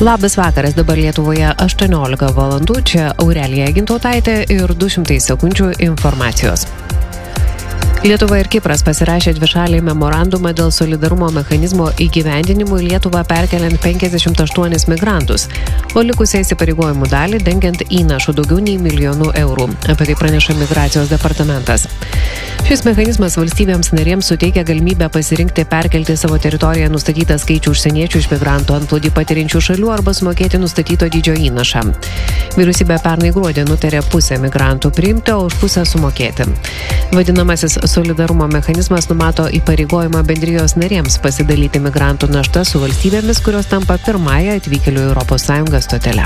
Labas vakaras, dabar Lietuvoje 18 valandų, čia Aurelija Gintautaitė ir 200 sekundžių informacijos. Lietuva ir Kipras pasirašė dvišalį memorandumą dėl solidarumo mechanizmo įgyvendinimų į Lietuvą perkeliant 58 migrantus, o likusią įsipareigojimų dalį dengiant įnašų daugiau nei milijonų eurų. Apie tai praneša Migracijos departamentas. Šis mechanizmas valstybėms narėms suteikia galimybę pasirinkti perkelti savo teritoriją nustatytą skaičių užsieniečių iš migrantų antplūdį patiriančių šalių arba sumokėti nustatyto dydžio įnašą. Vyriausybė pernai gruodį nutarė pusę migrantų priimti, o už pusę sumokėti. Vadinamasis solidarumo mechanizmas numato įpareigojimą bendrijos narėms pasidalyti migrantų naštą su valstybėmis, kurios tampa pirmąją atvykėlių ES stotele.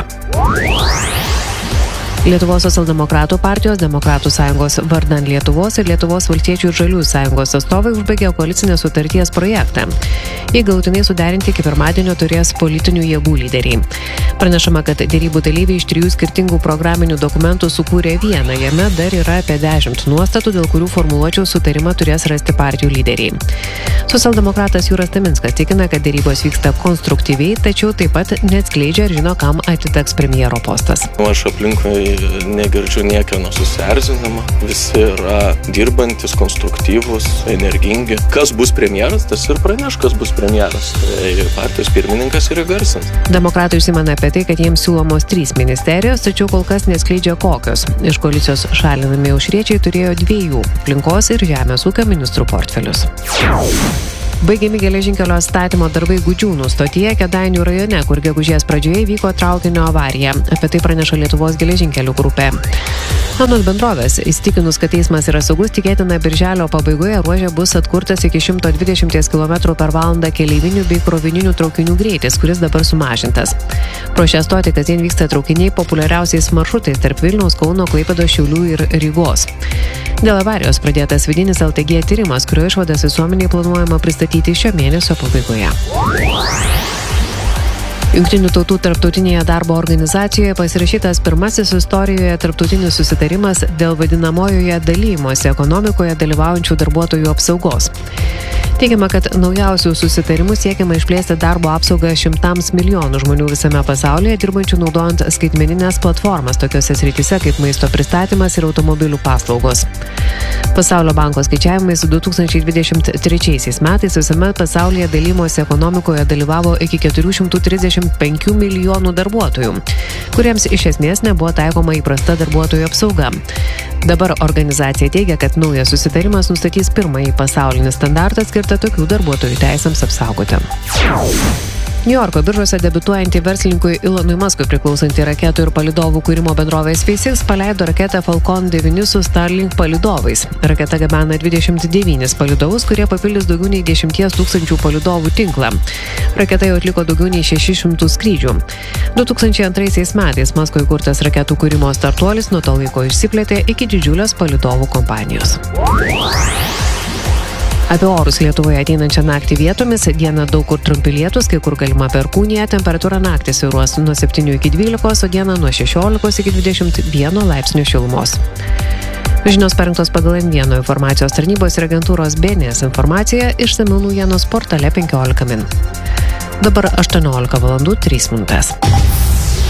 Lietuvos socialdemokratų partijos, Demokratų sąjungos vardan Lietuvos ir Lietuvos valstiečių ir žaliųjų sąjungos atstovai užbaigė koalicinės sutarties projektą. Jį galutinai suderinti iki pirmadienio turės politinių jėgų lyderiai. Pranešama, kad dėrybų dalyviai iš 3 skirtingų programinių dokumentų sukūrė vieną. Jame dar yra apie 10 nuostatų, dėl kurių formuluočių sutarimą turės rasti partijų lyderiai. Socialdemokratas Jūras Taminskas tikina, kad dėrybos vyksta konstruktyviai, tačiau taip pat neatskleidžia ir žino, kam atiteks premjero postas. Aš aplinkui negirdžiu niekieno susierzinimo. Visi yra dirbantis, konstruktyvūs, energingi. Kas bus premjeras, tas ir praneš, kas bus premjeras. Tai partijos pirmininkas ir įgarsins. Demokratai užsimena apie tai, kad jiems siūlomos 3 ministerijos, tačiau kol kas neskleidžia kokios. Iš koalicijos šalinami aušriečiai turėjo 2 – aplinkos ir žemės ūkio ministrų portfelius. Baigiami geležinkelio statymo darbai Gudžiūnų stotyje Kėdainių rajone, kur gegužės pradžioje įvyko traukinio avarija. Apie tai praneša Lietuvos geležinkelių grupė. Anot bendrovės, įsitikinus, kad eismas yra saugus, tikėtina birželio pabaigoje ruože bus atkurtas iki 120 km/h keleivinių bei krovininių traukinių greitis, kuris dabar sumažintas. Pro šią stotį kasdien vyksta traukiniai populiariausiais maršrutais tarp Vilniaus, Kauno, Klaipėdos, Šiaulių ir Rygos. Dėl avarijos pradėtas vidinis LTG tyrimas, kurio išvadas visuomeniai planuojama pristatyti šio mėnesio pabaigoje. Jungtinių tautų tarptautinėje darbo organizacijoje pasirašytas pirmasis istorijoje tarptautinis susitarimas dėl vadinamojoje dalymosi ekonomikoje dalyvaujančių darbuotojų apsaugos. Teigiama, kad naujausių susitarimų siekiama išplėsti darbo apsaugą 100 milijonų žmonių visame pasaulyje, dirbančių naudojant skaitmeninės platformas tokiose srityse kaip maisto pristatymas ir automobilių paslaugos. Pasaulio banko skaičiavimais 2023 metais visame pasaulyje dalymosi ekonomikoje dalyvavo iki 435 milijonų darbuotojų, kuriems iš esmės nebuvo taikoma įprasta darbuotojų apsauga. Dabar organizacija teigia, kad naujas susitarimas nustatys pirmąjį pasaulinį standartą skirtą tokių darbuotojų teisėms apsaugoti. Niujorko biržose debiutuojantį verslininkui Elonui Muskui priklausantį raketų ir palydovų kūrimo bendrovė SpaceX paleido raketą Falcon 9 su Starlink palydovais. Raketa gabena 29 palydovus, kurie papildys daugiau nei 10 000 palydovų tinklą. Raketa jau atliko daugiau nei 600 skrydžių. 2002 metais Musko įkurtas raketų kūrimo startuolis nuo to laiko išsiplėtė iki didžiulės palydovų kompanijos. Apie orus Lietuvoje ateinančią naktį vietomis, dieną daug kur trumpi lietūs, kai kur galima perkūnija, temperatūra naktį svyruos nuo 7 iki 12, o dieną nuo 16 iki 21 laipsnių šilumos. Žinios parengtos pagal N1 informacijos tarnybos ir agentūros BNS informacija, išsamių naujienos portale 15 min. Dabar 18 valandų 3 minutės.